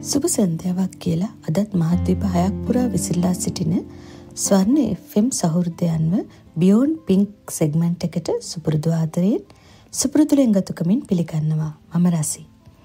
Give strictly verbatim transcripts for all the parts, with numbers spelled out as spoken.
සුබ සන්ධ්‍යාවක් කියලා අදත් මහද්වීප හයක් පුරා විසිරලා සිටින ස්වර්ණ එෆ් එම් සහෘදයන්ව බියොන්ඩ් පින්ක් සෙග්මන්ට් එකට සුපුරුදු ආදරයෙන් සුපුරුදු ලෙන්ගතුකමින් පිළිගන්නවා. මම රසි.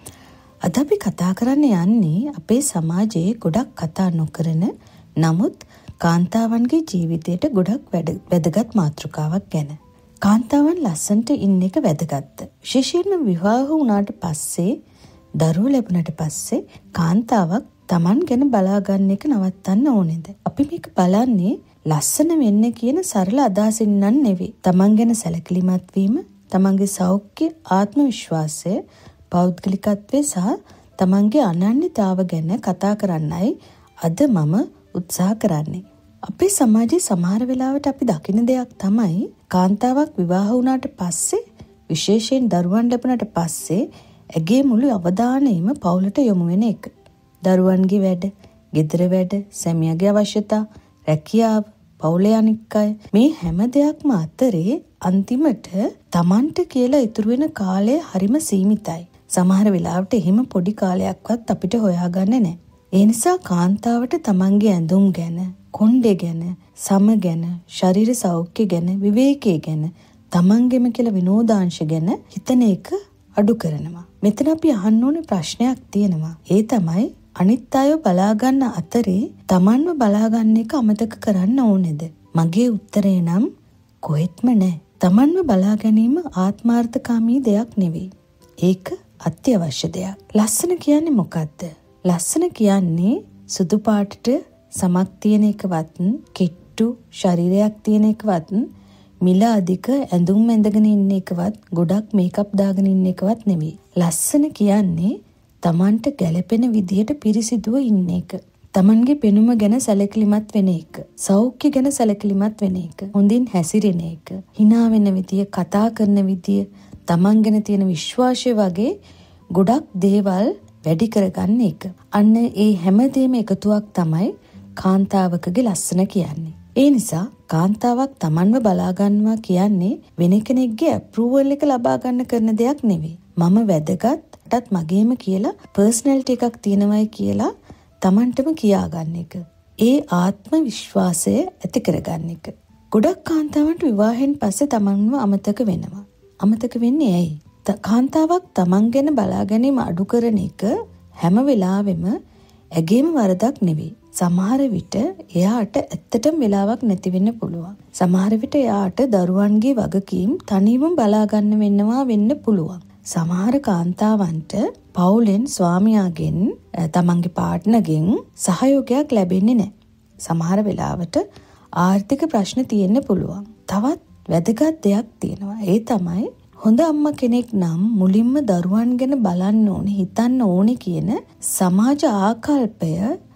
අද අපි කතා කරන්න යන්නේ අපේ සමාජයේ ගොඩක් කතා නොකරන නමුත් කාන්තාවන්ගේ ජීවිතයට ගොඩක් වැදගත් මාතෘකාවක් ගැන. කාන්තාවන් ලස්සනට ඉන්න එක වැදගත්. විශේෂයෙන්ම විවාහ වුණාට පස්සේ දරුවෝ ලැබුණට පස්සේ කාන්තාවක් Taman ගැන බලා ගන්න එක නවත්තන්න ඕනේද? අපි මේක බලන්නේ ලස්සන වෙන්න කියන සරල අදහසින් නන් නෙවෙයි. Taman ගැන සැලකිලිමත් වීම, Tamanගේ සෞඛ්‍ය, ආත්ම විශ්වාසය, පෞද්ගලිකත්වය සහ Tamanගේ අනන්‍යතාව ගැන කතා කරන්නයි අද මම උත්සාහ කරන්නේ. අපේ සමාජයේ සමහර වෙලාවට අපි දකින දෙයක් තමයි කාන්තාවක් විවාහ වුණාට පස්සේ, විශේෂයෙන් දරුවන් ලැබුණට පස්සේ ඇගේ මුළු අවධානයම පවුලට යොමු වෙන එක. දරුවන්ගේ වැඩ, ගෙදර වැඩ, සැමියාගේ අවශ්‍යතා, රැකියාව, පවුලේ අනික් අය, මේ හැම දෙයක්ම අතරේ අන්තිමට Tamanට කියලා ඉතුරු වෙන කාලය හරිම සීමිතයි. සමහර වෙලාවට එහෙම පොඩි කාලයක්වත් අපිට හොයාගන්න නැහැ. ඒ නිසා කාන්තාවට Tamanගේ ඇඳුම් ගැන, කොණ්ඩේ ගැන, සම ගැන, ශරීර සෞඛ්‍ය ගැන, විවේකයේ ගැන, Tamanගෙම කියලා විනෝදාංශ ගැන හිතන එක අඩු කරනවා. මෙතන අපි අහන්න ඕනේ ප්‍රශ්නයක් තියෙනවා. ඒ තමයි අනිත් අයව බලා ගන්න අතරේ Tamanව බලා ගන්න එක අමතක කරන්න ඕනේද? මගේ උත්තරේ නම් කොහෙත්ම නැහැ. Tamanව බලා ගැනීම ආත්මార్థකාමී දෙයක් නෙවෙයි. ඒක අත්‍යවශ්‍ය දෙයක්. ලස්සන කියන්නේ මොකද්ද? ලස්සන කියන්නේ සුදු පාටට සමක් තියෙන එකවත්, කෙට්ටු ශරීරයක් තියෙන එකවත්, මිල අධික ඇඳුම් ඇඳගෙන ඉන්න එකවත්, ගොඩක් මේකප් දාගෙන ඉන්න එකවත් නෙවෙයි. ලස්සන කියන්නේ Tamanට ගැළපෙන විදියට පිරිසිදුව ඉන්න එක. Tamanගේ පෙනුම ගැන සැලකිලිමත් වෙන එක. සෞඛ්‍ය ගැන සැලකිලිමත් වෙන එක. හොඳින් හැසිරෙන එක. hina වෙන විදිය, කතා කරන විදිය, Taman ගැන තියෙන විශ්වාසය වගේ ගොඩක් දේවල් වැඩි කරගන්න එක. අන්න ඒ හැමදේම එකතුවක් තමයි කාන්තාවකගේ ලස්සන කියන්නේ. ඒ නිසා කාන්තාවක් Tamanව බලා ගන්නවා කියන්නේ වෙන කෙනෙක්ගේ අප්‍රූවල් එක ලබා ගන්න කරන දෙයක් නෙවෙයි. මම වැදගත්ටත් මගේම කියලා පර්සනැලිටි එකක් තියෙනවයි කියලා Tamanටම කියා ගන්න එක. ඒ ආත්ම විශ්වාසය ඇති කරගන්න එක. ගොඩක් කාන්තාවන්ට විවාහයෙන් පස්සේ Tamanව අමතක වෙනවා. අමතක වෙන්නේ ඇයි? කාන්තාවක් Taman ගැන බලා ගැනීම අඩු කරන එක හැම වෙලාවෙම ඇගේම වරදක් නෙවෙයි. සමහර විට එයාට ඇත්තටම වෙලාවක් නැති වෙන්න පුළුවන්. සමහර විට එයාට දරුවන්ගේ වගකීම් තනියම බලා ගන්න වෙනවා වෙන්න පුළුවන්. සමහර කාන්තාවන්ට පවුලෙන්, ස්වාමියාගෙන්, තමන්ගේ පාර්ට්නර්ගෙන් සහයෝගයක් ලැබෙන්නේ නැහැ. සමහර වෙලාවට ආර්ථික ප්‍රශ්න තියෙන්න පුළුවන්. තවත් වැදගත් දෙයක් තියෙනවා. ඒ තමයි හොඳ අම්මා කෙනෙක් නම් මුලින්ම දරුවන් ගැන බලන්න ඕනේ, හිතන්න ඕනේ කියන සමාජ ආකල්පය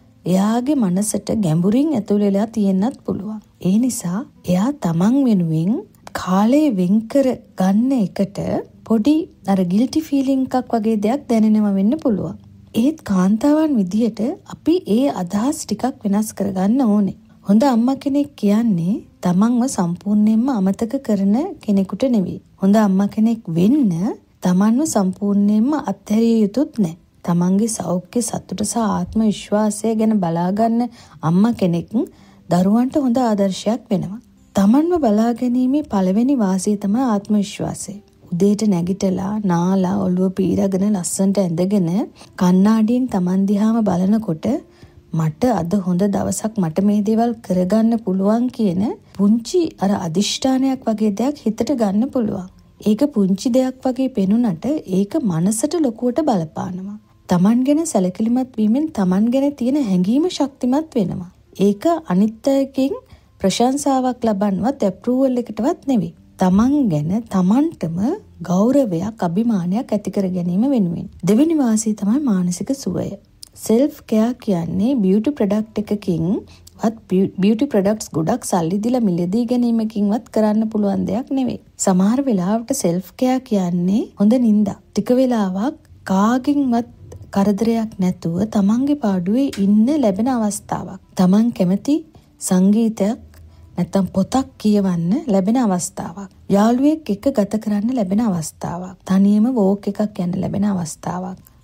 එයාගේ මනසට ගැඹුරින් ඇතුල් වෙලා තියෙන්නත් පුළුවන්. ඒ නිසා එයා තමන් වෙනුවෙන් කාලය වෙන් කර ගන්න එකට පොඩි අර ගිල්ටි ෆීලිං එකක් වගේ දෙයක් දැනෙනවා වෙන්න පුළුවන්. ඒත් කාන්තාවන් විදියට අපි ඒ අදහස් ටිකක් වෙනස් කරගන්න ඕනේ. හොඳ අම්මා කෙනෙක් කියන්නේ තමන්ව සම්පූර්ණයෙන්ම අමතක කරන කෙනෙකුට නෙවෙයි. හොඳ අම්මා කෙනෙක් වෙන්න තමන්ව සම්පූර්ණයෙන්ම අත්හැරිය යුතුත් නැහැ. තමන්ගේ සෞඛ්‍ය, සතුට සහ ආත්ම විශ්වාසය ගැන බලා ගන්න අම්මා කෙනෙක් දරුවන්ට හොඳ ආදර්ශයක් වෙනවා. තමන්ව බලා ගැනීමේ පළවෙනි වාසිය තමයි ආත්ම විශ්වාසය. උදේට නැගිටලා, නාලා, ඔළුව පීරගෙන, ලස්සනට ඇඳගෙන කණ්ණාඩියෙන් තමන් දිහාම බලනකොට මට අද හොඳ දවසක්, මට මේ දේවල් කරගන්න පුළුවන් කියන පුංචි අර අදිෂ්ඨානයක් වගේ දෙයක් හිතට ගන්න පුළුවන්. ඒක පුංචි දෙයක් වගේ පෙනුනට ඒක මනසට ලොකුවට බලපානවා. තමන් ගැන සැලකිලිමත් වීමෙන් තමන් ගැන තියෙන හැඟීම ශක්තිමත් වෙනවා. ඒක අනිත් අයකින් ප්‍රශංසාවක් ලබන්නවත්, අප්‍රූවල් එකටවත් නෙවෙයි. තමන් ගැන තමන්ටම ගෞරවයක්, අභිමානයක් ඇති කර ගැනීම වෙනුවෙන්. දෙවෙනි වාසිය තමයි මානසික සුවය. සෙල්ෆ් කෙයා කියන්නේ බියුටි ප්‍රොඩක්ට් එකකින් වත් බියුටි ප්‍රොඩක්ට්ස් ගොඩක් සල්ලි දීලා මිලදී ගැනීමකින්වත් කරන්න පුළුවන් දෙයක් නෙවෙයි. සමහර වෙලාවට සෙල්ෆ් කෙයා කියන්නේ හොඳ නිින්දක්. ටික වෙලාවක් කාගෙන්වත් කරදරයක් නැතුව තමන්ගේ පාඩුවේ ඉන්න ලැබෙන අවස්ථාවක්. තමන් කැමති සංගීතයක් නැත්නම් පොතක් කියවන්න ලැබෙන අවස්ථාවක්. යාළුවෙක් එක්ක ගත කරන්න ලැබෙන අවස්ථාවක්. තනියම වෝක් එකක් යන්න ලැබෙන අවස්ථාවක්.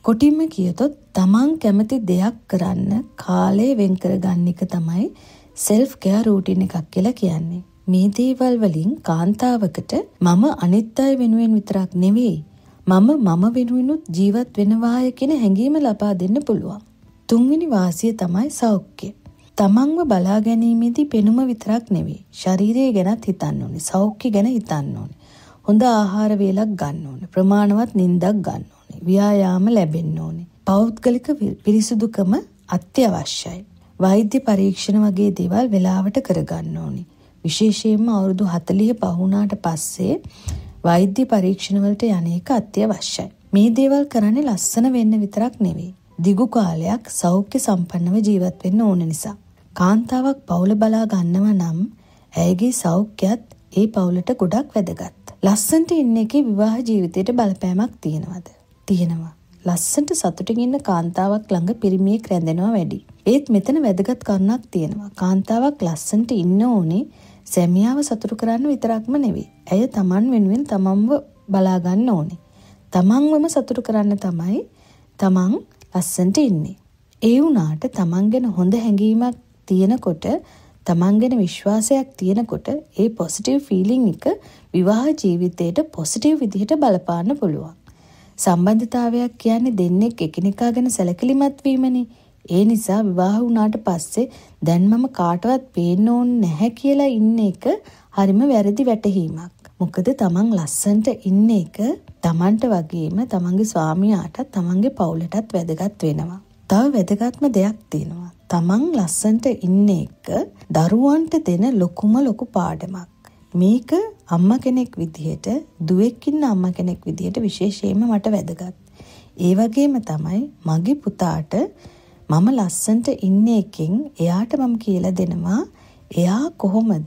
කොටින්ම කියතොත් තමන් කැමති දෙයක් කරන්න කාලය වෙන් කරගන්න එක තමයි self care routine එකක් කියලා කියන්නේ. මේ දේවල් වලින් කාන්තාවකට මම අනිත් අය වෙනුවෙන් විතරක් නෙවෙයි මම මම වෙනුවෙනුත් ජීවත් වෙනවාය කියන හැඟීම ලබා දෙන්න පුළුවන්. තුන්වෙනි වාසිය තමයි සෞඛ්‍ය. තමන්ව බලා ගැනීමේදී පෙනුම විතරක් නෙවෙයි ශරීරය ගැනත් හිතන්න ඕනේ. සෞඛ්‍ය ගැන හිතන්න ඕනේ. හොඳ ආහාර වේලක් ගන්න ඕනේ. ප්‍රමාණවත් නිින්දක් ගන්න ඕනේ. ව්‍යායාම ලැබෙන්න ඕනේ. පෞද්ගලික පිරිසුදුකම අත්‍යවශ්‍යයි. වෛද්‍ය පරීක්ෂණ වගේ දේවල් වෙලාවට කරගන්න ඕනේ. විශේෂයෙන්ම අවුරුදු හතළිහ පහුණාට පස්සේ වෛද්‍ය පරීක්ෂණ වලට යන එක අත්‍යවශ්‍යයි. මේ දේවල් කරන්නේ ලස්සන වෙන්න විතරක් නෙවෙයි. දිගු කාලයක් සෞඛ්‍ය සම්පන්නව ජීවත් වෙන්න ඕන නිසා. කාන්තාවක් පවුල බලා ගන්නව නම් ඇයගේ සෞඛ්‍යයත් ඒ පවුලට ගොඩක් වැදගත්. ලස්සනට ඉන්න එකේ විවාහ ජීවිතයට බලපෑමක් තියෙනවද? තියෙනවා. ලස්සනට සතුටින් ඉන්න කාන්තාවක් ළඟ පිරිමියෙක් රැඳෙනවා වැඩි. ඒත් මෙතන වැදගත් කරුණක් තියෙනවා. කාන්තාවක් ලස්සනට ඉන්න ඕනේ සැමියාව සතුටු කරන්න විතරක්ම නෙවෙයි. ඇය තමන් වෙනුවෙන් තමන්ව බලා ගන්න ඕනේ. තමන්වම සතුටු කරන්න තමයි තමන් ලස්සනට ඉන්නේ. ඒ වුණාට තමන් ගැන හොඳ හැඟීමක් තියෙනකොට තමන් ගැන විශ්වාසයක් තියෙනකොට ඒ පොසිටිව් ෆීලිං එක විවාහ ජීවිතයට පොසිටිව් විදිහට බලපාන්න පුළුවන්. සම්බන්ධතාවයක් කියන්නේ දෙන්නෙක් එකිනෙකා ගැන සැලකිලිමත් වීමනේ. ඒ නිසා විවාහ වුණාට පස්සේ දැන් මම කාටවත් පේන්න ඕනේ නැහැ කියලා ඉන්න එක හරිම වැරදි වැටහීමක්. මොකද තමන් ලස්සනට ඉන්න එක තමන්ට වගේම තමන්ගේ ස්වාමියාටත් තමන්ගේ පවුලටත් වැදගත් වෙනවා. තව වැදගත්ම දෙයක් තියෙනවා. තමන් ලස්සනට ඉන්න එක දරුවන්ට දෙන ලොකුම ලොකු පාඩමක්. මේක අම්මා කෙනෙක් විදිහට දුවෙක් ඉන්න අම්මා කෙනෙක් විදිහට විශේෂයෙන්ම මට වැදගත්. ඒ වගේම තමයි මගේ පුතාට මම ලස්සනට ඉන්න එකෙන් එයාට මම කියලා දෙනවා එයා කොහොමද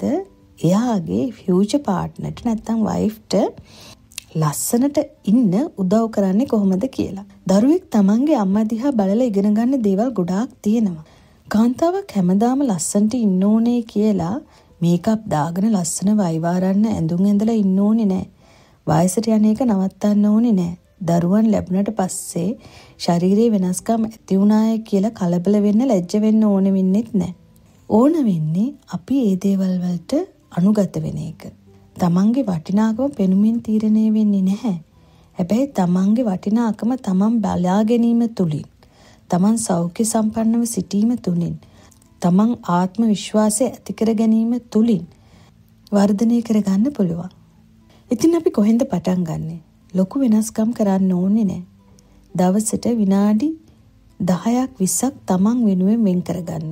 එයාගේ ෆියුචර් පාර්ට්නර්ට නැත්නම් වයිෆ්ට ලස්සනට ඉන්න උදව් කරන්නේ කොහොමද කියලා. දරුවෙක් තමන්ගේ අම්මා දිහා බලලා ඉගෙන ගන්න දේවල් ගොඩාක් තියෙනවා. කාන්තාවක් හැමදාම ලස්සනට ඉන්න ඕනේ කියලා මේකප් දාගෙන ලස්සන වයිවාරන්න ඇඳුම් ඇඳලා ඉන්න ඕනේ නෑ. වයසට යන එක නවත්තන්න ඕනේ නෑ. දරුවන් ලැබුණට පස්සේ ශරීරයේ වෙනස්කම් ඇති වුණාය කියලා කලබල වෙන්න ලැජ්ජ වෙන්න ඕන වෙන්නෙත් නෑ. ඕන වෙන්නේ අපි ඒ දේවල් වලට අනුගත වෙන එක. තමන්ගේ වටිනාකම පෙනුමින් තීරණය වෙන්නේ නැහැ. හැබැයි තමන්ගේ වටිනාකම තමන් බලා ගැනීම තුලින්, තමන් සෞඛ්‍ය සම්පන්නව සිටීම තුලින්, තමන් ආත්ම විශ්වාසය ඇති කර ගැනීම තුලින් වර්ධනය කරගන්න පුළුවන්. ඉතින් අපි කොහෙන්ද පටන් ගන්නෙ? ලොකු වෙනස්කම් කරන්න ඕනේ නැහැ. දවසට විනාඩි දහයක් විස්සක් තමන් වෙනුවෙන් වෙන් කරගන්න.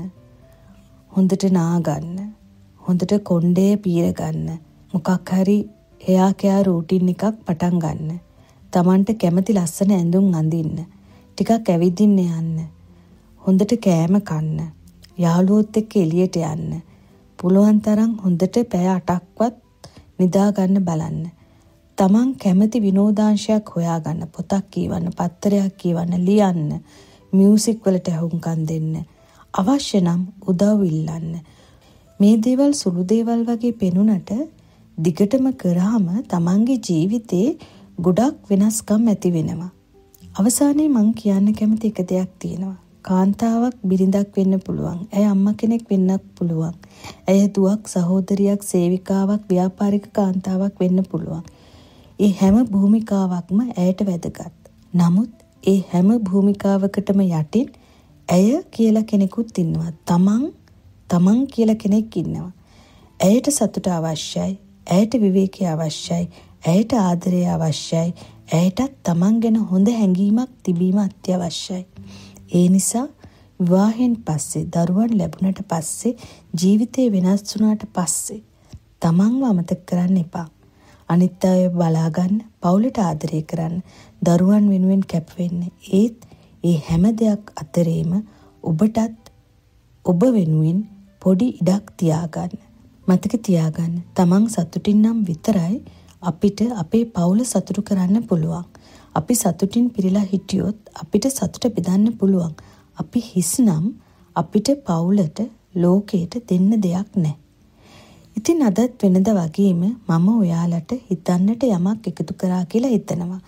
හොඳට නා ගන්න. හොඳට කොණ්ඩේ පීර ගන්න. මොකක් හරි එයා කෑ රූටින් එකක් පටන් ගන්න. තමන්ට කැමති ලස්සන ඇඳුම් අඳින්න. ටිකක් ඇවිදින්න යන්න. හොඳට කෑම කන්න. යාළුවොත් එක්ක එළියට යන්න. පුළුවන් තරම් හොඳට පැය අටක්වත් නිදා ගන්න බලන්න. තමන් කැමති විනෝදාංශයක් හොයාගන්න. පොතක් කියවන්න, පත්තරයක් කියවන්න, ලියන්න, මියුසික් වලට ඇහුම්කන් දෙන්න. අවශ්‍ය නම් උදව් ඉල්ලන්න. මේ දේවල් සුළු දේවල් වගේ පෙනුනට දිගටම කරාම තමන්ගේ ජීවිතේ ගොඩක් වෙනස්කම් ඇති වෙනවා. අවසානයේ මං කියන්න කැමති එක දෙයක් තියෙනවා. කාන්තාවක් බිරිඳක් වෙන්න පුළුවන්. ඇය අම්මා කෙනෙක් වෙන්නත් පුළුවන්. ඇය දුවක්, සහෝදරියක්, සේවිකාවක්, ව්‍යාපාරික කාන්තාවක් වෙන්න පුළුවන්. ඒ හැම භූමිකාවක්ම ඇයට වැදගත්. නමුත් ඒ හැම භූමිකාවකටම යටින් ඇය කියලා කෙනෙකුත් ඉන්නවා. තමන් තමන් කියලා කෙනෙක් ඉන්නවා. ඇයට සතුට අවශ්‍යයි. ඇයට විවේකය අවශ්‍යයි. ඇයට ආදරය අවශ්‍යයි. ඇයටත් තමන් ගැන හොඳ හැඟීමක් තිබීම අත්‍යවශ්‍යයි. ඒ නිසා විවාහයෙන් පස්සේ, දරුවන් ලැබුණට පස්සේ, ජීවිතේ වෙනස් වුණාට පස්සේ තමන්ව අමතක කරන්න එපා. අනිත් අය බලා ගන්න, පවුලට ආදරය කරන්න, දරුවන් වෙනුවෙන් කැප වෙන්න. ඒත් ඒ හැම දෙයක් අතරේම ඔබටත් ඔබ වෙනුවෙන් පොඩි ඉඩක් තියාගන්න. මතක තියාගන්න, තමන් සතුටින් නම් විතරයි අපිට අපේ පවුල සතුටු කරන්න පුළුවන්. අපි සතුටින් පිරීලා හිටියොත් අපිට සතුට බෙදන්න පුළුවන්. අපි හිස් නම් අපිට පවුලට, ලෝකයට දෙන්න දෙයක් නැහැ. ඉතින් අදත් වෙනද වගේම මම ඔයාලට හිතන්නට යමක් එකතු කරා කියලා හිතනවා.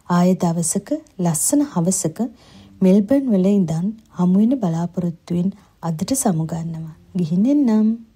ආය දවසක ලස්සන හවසක මෙල්බන් වල ඉඳන් හමු වෙන බලාපොරොත්තුවෙන් අදට සමුගන්නවා. ගිහින් එන්නම්.